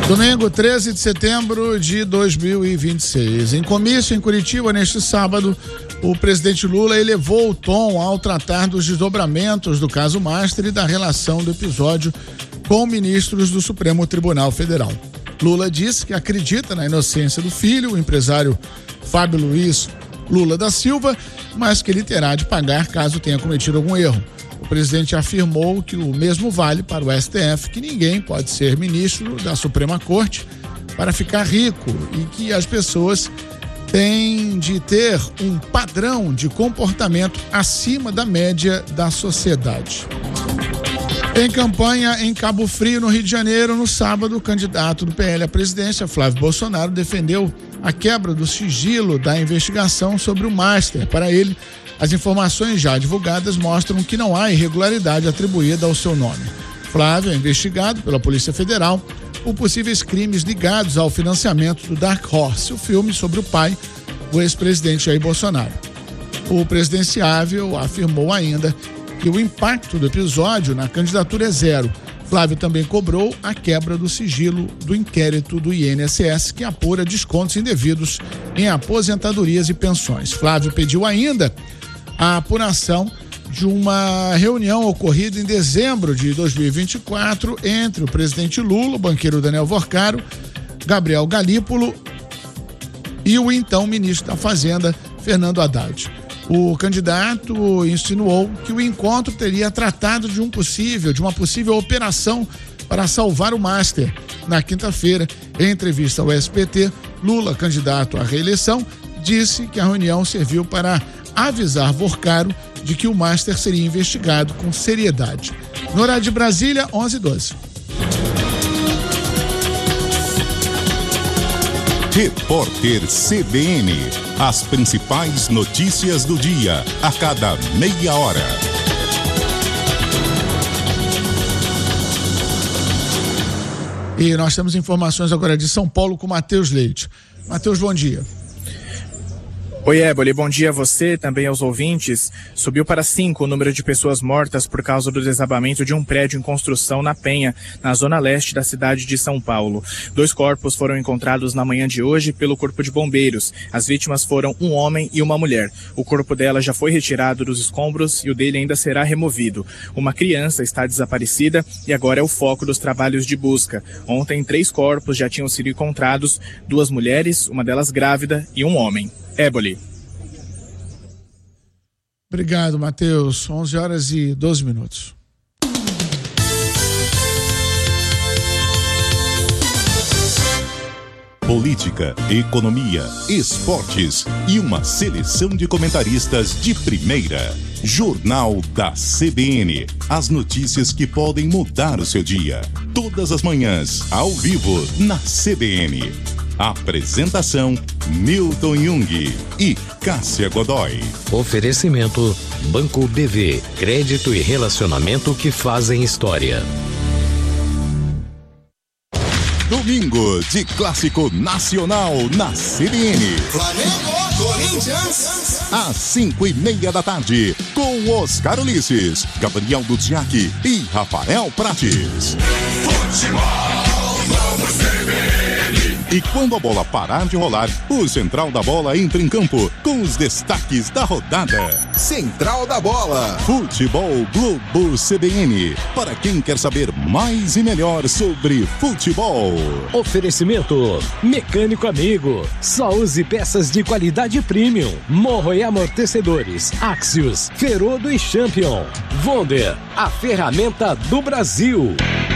Domingo, 13 de setembro de 2026. Em comício em Curitiba, neste sábado, o presidente Lula elevou o tom ao tratar dos desdobramentos do caso Master e da relação do episódio com ministros do Supremo Tribunal Federal. Lula disse que acredita na inocência do filho, o empresário Fábio Luiz Lula da Silva, mas que ele terá de pagar caso tenha cometido algum erro. O presidente afirmou que o mesmo vale para o STF, que ninguém pode ser ministro da Suprema Corte para ficar rico e que as pessoas têm de ter um padrão de comportamento acima da média da sociedade. Em campanha em Cabo Frio, no Rio de Janeiro, no sábado, o candidato do PL à presidência, Flávio Bolsonaro, defendeu a quebra do sigilo da investigação sobre o Master. Para ele, as informações já divulgadas mostram que não há irregularidade atribuída ao seu nome. Flávio é investigado pela Polícia Federal por possíveis crimes ligados ao financiamento do Dark Horse, o filme sobre o pai do ex-presidente Jair Bolsonaro. O presidenciável afirmou ainda que o impacto do episódio na candidatura é zero. Flávio também cobrou a quebra do sigilo do inquérito do INSS, que apura descontos indevidos em aposentadorias e pensões. Flávio pediu ainda a apuração de uma reunião ocorrida em dezembro de 2024 entre o presidente Lula, o banqueiro Daniel Vorcaro, Gabriel Galípolo e o então ministro da Fazenda, Fernando Haddad. O candidato insinuou que o encontro teria tratado de uma possível operação para salvar o Master. Na quinta-feira, em entrevista ao SBT, Lula, candidato à reeleição, disse que a reunião serviu para avisar Vorcaro de que o Master seria investigado com seriedade. No horário de Brasília, 11h12. Repórter CBN. As principais notícias do dia, a cada meia hora. E nós temos informações agora de São Paulo com Matheus Leite. Matheus, bom dia. Oi, Éboli, bom dia a você, também aos ouvintes. Subiu para 5 o número de pessoas mortas por causa do desabamento de um prédio em construção na Penha, na zona leste da cidade de São Paulo. 2 corpos foram encontrados na manhã de hoje pelo Corpo de Bombeiros. As vítimas foram um homem e uma mulher. O corpo dela já foi retirado dos escombros e o dele ainda será removido. Uma criança está desaparecida e agora é o foco dos trabalhos de busca. Ontem, 3 corpos já tinham sido encontrados, 2 mulheres, uma delas grávida e um homem. Éboli. Obrigado, Matheus. 11h12. Política, economia, esportes e uma seleção de comentaristas de primeira. Jornal da CBN. As notícias que podem mudar o seu dia. Todas as manhãs, ao vivo, na CBN. Apresentação: Milton Jung e Cássia Godoy. Oferecimento: Banco BV. Crédito e relacionamento que fazem história. Domingo de Clássico Nacional na CBN. Flamengo, Corinthians. Às 5:30 da tarde, com Oscar Ulisses, Gabriel Duziak e Rafael Prates. Futebol, vamos CBN. E quando a bola parar de rolar, o Central da Bola entra em campo com os destaques da rodada. Central da Bola. Futebol Globo CBN. Para quem quer saber mais e melhor sobre futebol. Oferecimento: Mecânico Amigo. Só use peças de qualidade premium. Morro e amortecedores. Axios, Ferodo e Champion. Wonder, a ferramenta do Brasil.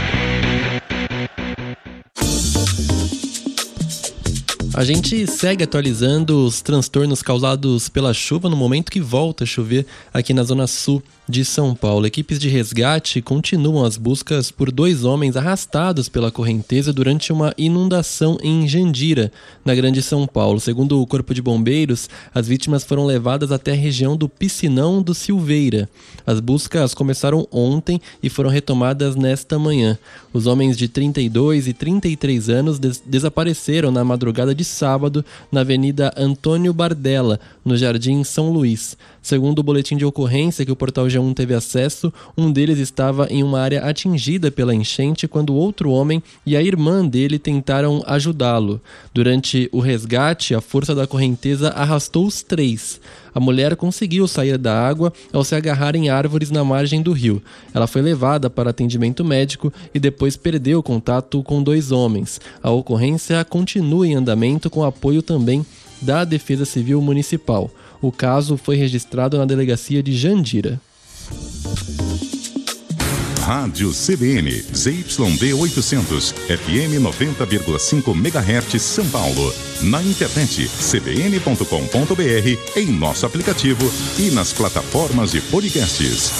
A gente segue atualizando os transtornos causados pela chuva no momento que volta a chover aqui na zona sul de São Paulo. Equipes de resgate continuam as buscas por 2 homens arrastados pela correnteza durante uma inundação em Jandira, na Grande São Paulo. Segundo o Corpo de Bombeiros, as vítimas foram levadas até a região do Piscinão do Silveira. As buscas começaram ontem e foram retomadas nesta manhã. Os homens de 32 e 33 anos desapareceram na madrugada de sábado na Avenida Antônio Bardella, no Jardim São Luís. Segundo o boletim de ocorrência que o portal G1 teve acesso, um deles estava em uma área atingida pela enchente quando outro homem e a irmã dele tentaram ajudá-lo. Durante o resgate, a força da correnteza arrastou os 3. A mulher conseguiu sair da água ao se agarrar em árvores na margem do rio. Ela foi levada para atendimento médico e depois perdeu contato com 2 homens. A ocorrência continua em andamento com apoio também da Defesa Civil Municipal. O caso foi registrado na delegacia de Jandira. Rádio CBN, ZYD 800, FM 90,5 MHz São Paulo. Na internet, cbn.com.br, em nosso aplicativo e nas plataformas de podcasts.